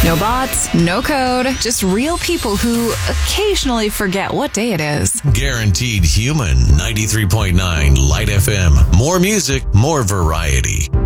No bots, no code, just real people who occasionally forget what day it is. Guaranteed Human. 93.9 Light FM. More music, more variety.